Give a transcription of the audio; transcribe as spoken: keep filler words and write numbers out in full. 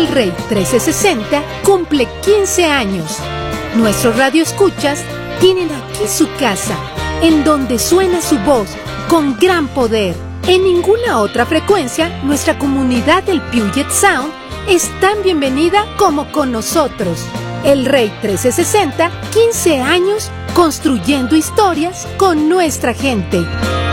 Rey trescientos sesenta cumple quince años. Nuestros radioescuchas tienen aquí su casa, en donde suena su voz con gran poder. En ninguna otra frecuencia, nuestra comunidad del Puget Sound es tan bienvenida como con nosotros. El Rey trescientos sesenta, quince años construyendo historias con nuestra gente.